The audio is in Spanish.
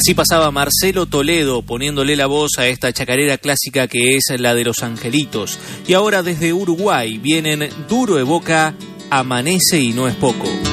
Así pasaba Marcelo Toledo poniéndole la voz a esta chacarera clásica que es la de Los Angelitos. Y ahora desde Uruguay vienen Duro de Boca, Amanece y no es poco.